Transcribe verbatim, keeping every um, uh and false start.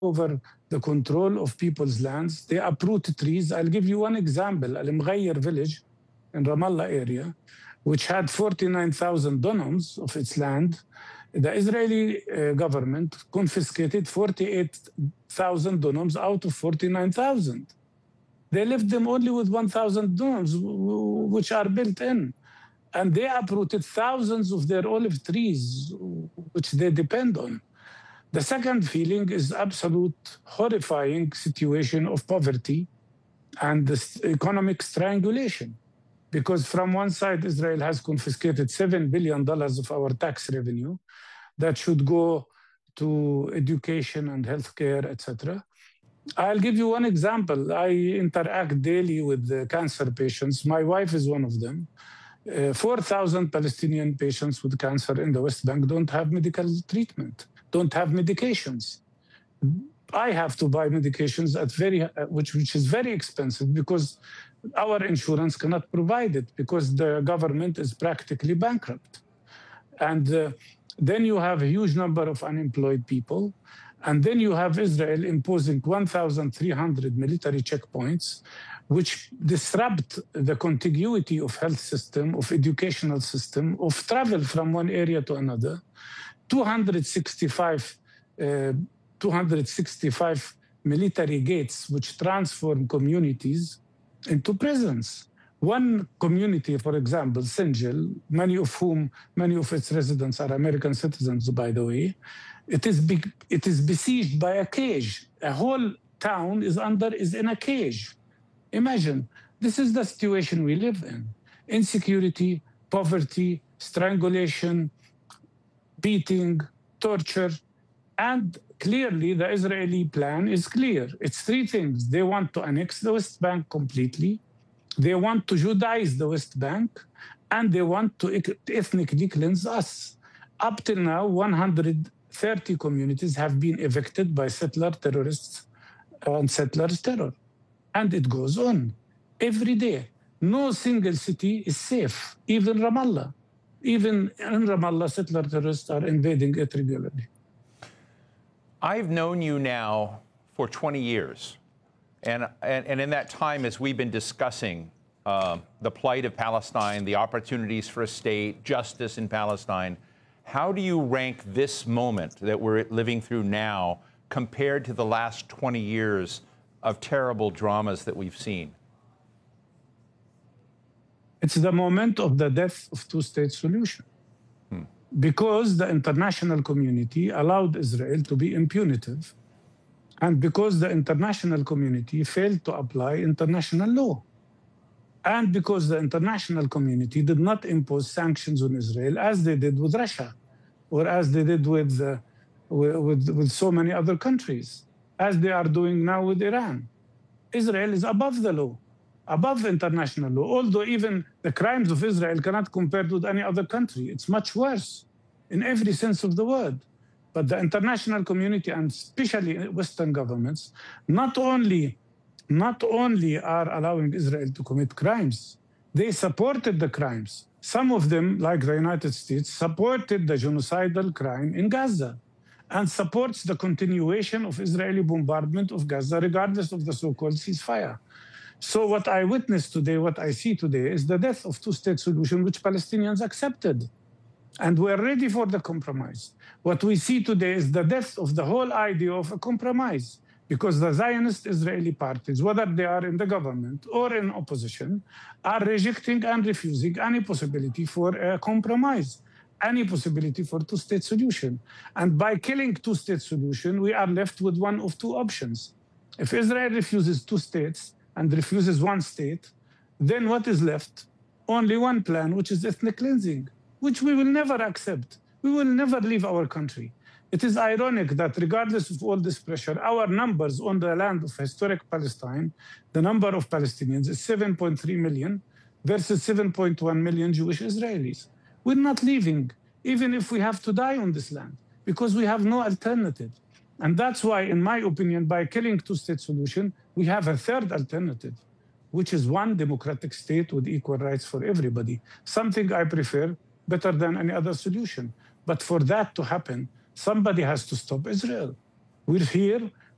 over the control of people's lands. They uproot trees. I'll give you one example. Al Mughayyir village in Ramallah area, which had forty-nine thousand dunams of its land, the Israeli uh, government confiscated forty-eight thousand dunams out of forty-nine thousand. They left them only with one thousand dunams, which are built in. And they uprooted thousands of their olive trees, which they depend on. The second feeling is absolute horrifying situation of poverty and this economic strangulation. Because from one side, Israel has confiscated seven billion dollars of our tax revenue that should go to education and healthcare, et cetera. I'll give you one example. I interact daily with the cancer patients. My wife is one of them. Uh, four thousand Palestinian patients with cancer in the West Bank don't have medical treatment, don't have medications. I have to buy medications at very, uh, which, which is very expensive because our insurance cannot provide it because the government is practically bankrupt. And uh, then you have a huge number of unemployed people. And then you have Israel imposing one thousand three hundred military checkpoints, which disrupt the contiguity of health system, of educational system, of travel from one area to another. two hundred sixty-five, uh, two hundred sixty-five military gates, which transform communities into prisons. One community, for example, Sinjil, many of whom, many of its residents are American citizens, by the way, it is be, it is besieged by a cage. A whole town is under is in a cage. Imagine, this is the situation we live in. Insecurity, poverty, strangulation, beating, torture, and clearly the Israeli plan is clear. It's three things. They want to annex the West Bank completely. They want to Judaize the West Bank, and they want to ethnically cleanse us. Up till now, one hundred thirty communities have been evicted by settler terrorists and settlers' terror. And it goes on every day. No single city is safe, even Ramallah. Even in Ramallah, settler terrorists are invading it regularly. I've known you now for twenty years. And, and, and in that time, as we've been discussing uh, the plight of Palestine, the opportunities for a state, justice in Palestine, how do you rank this moment that we're living through now compared to the last twenty years of terrible dramas that we've seen? It's the moment of the death of two-state solution. Hmm. Because the international community allowed Israel to be impunitive, and because the international community failed to apply international law. And because the international community did not impose sanctions on Israel as they did with Russia, or as they did with, uh, with, with so many other countries, as they are doing now with Iran. Israel is above the law, above international law, although even the crimes of Israel cannot compare with any other country. It's much worse in every sense of the word. But the international community, and especially Western governments, not only, not only are allowing Israel to commit crimes, they supported the crimes. Some of them, like the United States, supported the genocidal crime in Gaza and supports the continuation of Israeli bombardment of Gaza, regardless of the so-called ceasefire. So what I witnessed today, what I see today, is the death of two-state solution, which Palestinians accepted. And we're ready for the compromise. What we see today is the death of the whole idea of a compromise, because the Zionist Israeli parties, whether they are in the government or in opposition, are rejecting and refusing any possibility for a compromise, any possibility for two-state solution. And by killing two-state solution, we are left with one of two options. If Israel refuses two states and refuses one state, then what is left? Only one plan, which is ethnic cleansing, which we will never accept. We will never leave our country. It is ironic that regardless of all this pressure, our numbers on the land of historic Palestine, the number of Palestinians is seven point three million versus seven point one million Jewish Israelis. We're not leaving, even if we have to die on this land, because we have no alternative. And that's why, in my opinion, by killing two-state solution, we have a third alternative, which is one democratic state with equal rights for everybody, something I prefer better than any other solution. But for that to happen, somebody has to stop Israel. We're here,